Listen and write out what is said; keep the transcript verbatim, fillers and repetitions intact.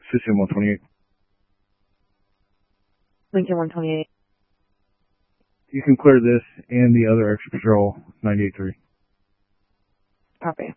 Citizen one twenty-eight. Lincoln one twenty-eight. You can clear this and the other extra patrol ninety-eight three. Copy.